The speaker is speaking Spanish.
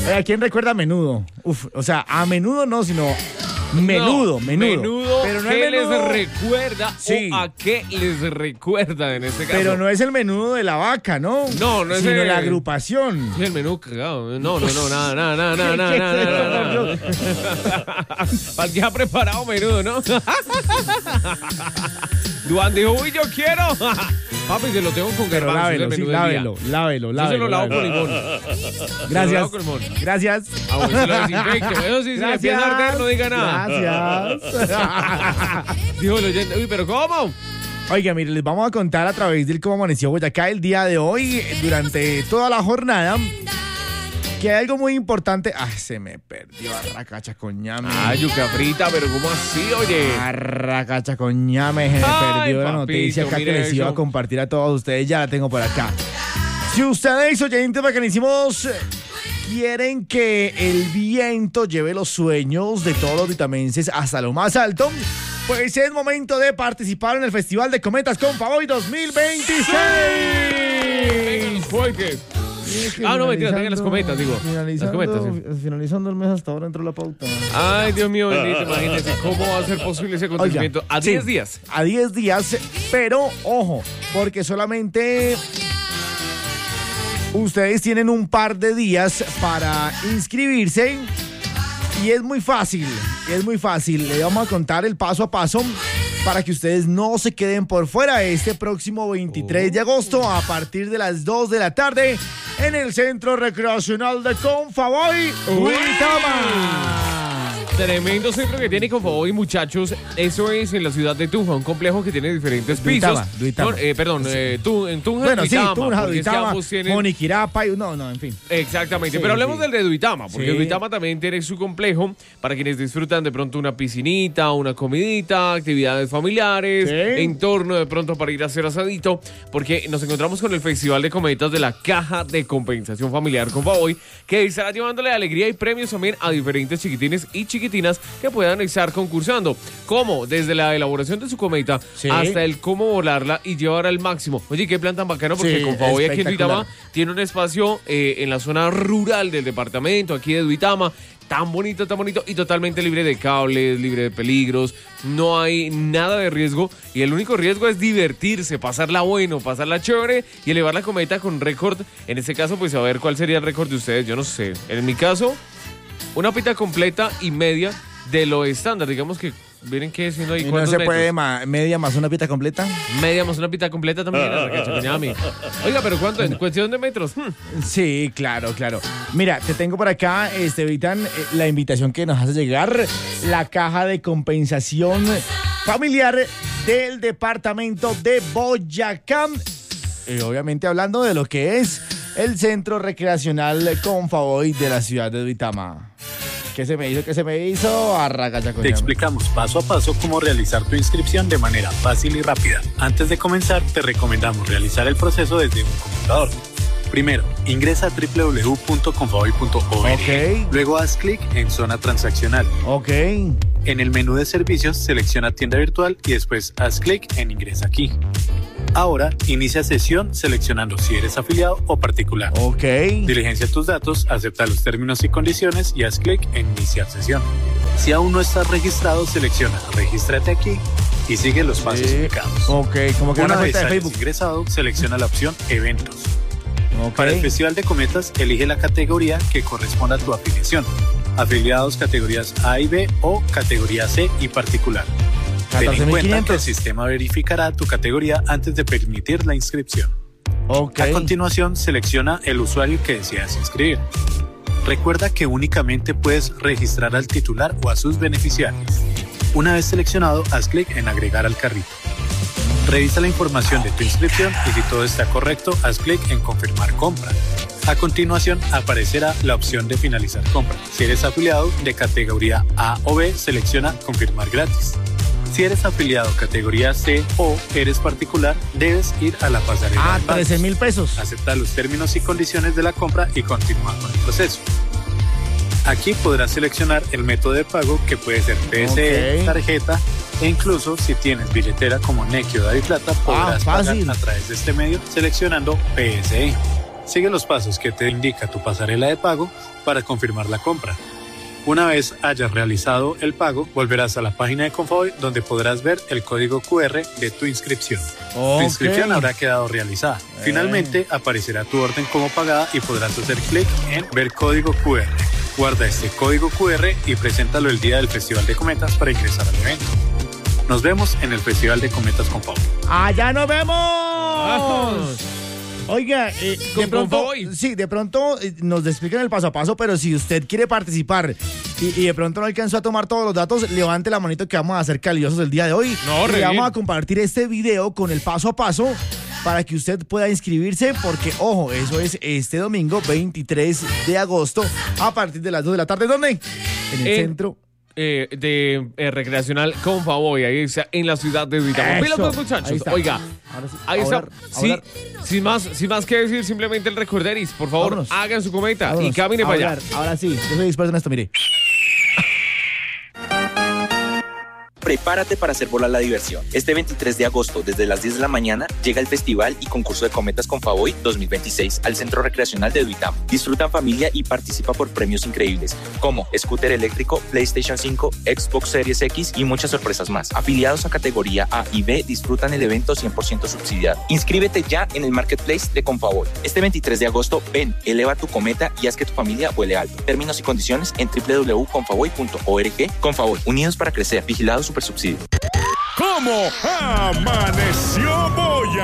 ¿A quién recuerda a Menudo? O sea, a Menudo no, sino Menudo. Pero no ¿qué les recuerda sí. o a qué les recuerda en este caso? Pero no es el menudo de la vaca, ¿no? No es sino la agrupación. Sí, el menú cagado. No, nada. ¿Para qué ha preparado menudo, no? Duan dijo, uy, yo quiero. Papi, te lo tengo con garbanzos. Lávelo. Yo se lo lavo con limón. Gracias. Ah, bueno, se lo desinfecto. Eso sí, si le empieza a arder, no diga nada. Gracias. Dijo el oyente, uy, ¿pero cómo? Oiga, mire, les vamos a contar a través del cómo amaneció Boyacá el día de hoy, durante toda la jornada, que hay algo muy importante. Se me perdió arracacha con ñame. Yuca frita, pero ¿cómo así, oye? Arracacha con ñame, se me perdió la noticia acá que les iba a compartir a todos ustedes. Ya la tengo por acá. Si ustedes, oyentes bacanísimos, quieren que el viento lleve los sueños de todos los vitamenses hasta lo más alto, pues es momento de participar en el Festival de Cometas con Favoy 2026. No, mentira, tengan las cometas, digo. Las cometas, sí. Finalizando el mes hasta ahora entró la pauta. Ay, Dios mío, bendito, imagínense cómo va a ser posible ese acontecimiento. A 10 días. A 10 días, pero ojo, porque solamente ustedes tienen un par de días para inscribirse y es muy fácil. Le vamos a contar el paso a paso para que ustedes no se queden por fuera este próximo 23 de agosto a partir de las 2 de la tarde en el Centro Recreacional de Confavoy, Duitama. Tremendo centro que tiene Confavoy, muchachos. Eso es en la ciudad de Tunja, un complejo que tiene diferentes pisos. Duitama. En Tunja, bueno, Duitama. Sí, Tunja, Duitama, tienen... Moniquirapa, en fin. Exactamente, pero hablemos del de Duitama, porque Duitama también tiene su complejo para quienes disfrutan de pronto una piscinita, una comidita, actividades familiares, entorno de pronto para ir a hacer asadito, porque nos encontramos con el Festival de Cometas de la Caja de Compensación Familiar Confavoy, que estará llevándole alegría y premios también a diferentes chiquitines y chiquitinas que puedan estar concursando, como desde la elaboración de su cometa hasta el cómo volarla y llevar al máximo. Oye, qué plan tan bacano, porque Confavoy aquí en Duitama tiene un espacio en la zona rural del departamento, aquí de Duitama, tan bonito y totalmente libre de cables, libre de peligros, no hay nada de riesgo y el único riesgo es divertirse, pasarla bueno, pasarla chévere y elevar la cometa con récord. En este caso, pues a ver cuál sería el récord de ustedes, yo no sé. En mi caso, una pita completa y media de lo estándar, digamos que miren qué siendo ahí. ¿Y no se puede media más una pita completa? Media más una pita completa también. Oiga, pero ¿cuánto? ¿En cuestión de metros? Sí, claro. Mira, te tengo por acá, Vitan, la invitación que nos hace llegar la Caja de Compensación Familiar del departamento de Boyacá. Y obviamente hablando de lo que es el Centro Recreacional Confavoy de la ciudad de Duitama. ¿Qué se me hizo? Te explicamos paso a paso cómo realizar tu inscripción de manera fácil y rápida. Antes de comenzar, te recomendamos realizar el proceso desde un computador. Primero, ingresa a www.confavoy.org. Luego haz clic en zona transaccional. En el menú de servicios, selecciona tienda virtual y después haz clic en ingresa aquí. Ahora, inicia sesión seleccionando si eres afiliado o particular. Diligencia tus datos, acepta los términos y condiciones y haz clic en iniciar sesión. Si aún no estás registrado, selecciona regístrate aquí y sigue los pasos indicados. Como que una vez hayas ingresado, selecciona la opción eventos. Para el Festival de Cometas, elige la categoría que corresponda a tu afiliación. Afiliados categorías A y B o categoría C y particular. Ten en cuenta que el sistema verificará tu categoría antes de permitir la inscripción. A continuación, selecciona el usuario que deseas inscribir. Recuerda que únicamente puedes registrar al titular o a sus beneficiarios. Una vez seleccionado, haz clic en agregar al carrito. Revisa la información de tu inscripción y si todo está correcto, haz clic en confirmar compra. A continuación, aparecerá la opción de finalizar compra. Si eres afiliado de categoría A o B, selecciona confirmar gratis. Si eres afiliado categoría C o eres particular, debes ir a la pasarela. 13,000 pesos. Acepta los términos y condiciones de la compra y continúa con el proceso. Aquí podrás seleccionar el método de pago que puede ser PSE, tarjeta e incluso si tienes billetera como Nequi o DaviPlata podrás pagar a través de este medio seleccionando PSE. Sigue los pasos que te indica tu pasarela de pago para confirmar la compra. Una vez hayas realizado el pago, volverás a la página de Confavoy donde podrás ver el código QR de tu inscripción. Tu inscripción habrá quedado realizada. Finalmente, aparecerá tu orden como pagada y podrás hacer clic en Ver código QR. Guarda este código QR y preséntalo el día del Festival de Cometas para ingresar al evento. Nos vemos en el Festival de Cometas Confavoy. ¡Allá nos vemos! Oiga, de pronto nos explican el paso a paso, pero si usted quiere participar y de pronto no alcanzó a tomar todos los datos, levante la manito que vamos a hacer caliosos el día de hoy. Y vamos a compartir este video con el paso a paso para que usted pueda inscribirse, porque, ojo, eso es este domingo 23 de agosto a partir de las 2 de la tarde. ¿Dónde? En el centro de recreacional Confavoy, ahí está, en la ciudad de Duitama. Pila pues, muchachos, oiga, ahí está. Sí, sin más que decir, simplemente el recorderis, por favor, hagan su cometa y camine para allá. Ahora sí, yo soy experto en esto, mire. Prepárate para hacer volar la diversión. Este 23 de agosto, desde las 10 de la mañana, llega el Festival y Concurso de Cometas Confavoy 2026 al Centro Recreacional de Duitama. Disfruta en familia y participa por premios increíbles, como scooter eléctrico, PlayStation 5, Xbox Series X y muchas sorpresas más. Afiliados a categoría A y B disfrutan el evento 100% subsidiado. Inscríbete ya en el Marketplace de Confavoy. Este 23 de agosto, ven, eleva tu cometa y haz que tu familia vuele alto. Términos y condiciones en www.confavoy.org. Confavoy, unidos para crecer. Vigilados Supersubsidio. ¿Cómo amaneció Boya?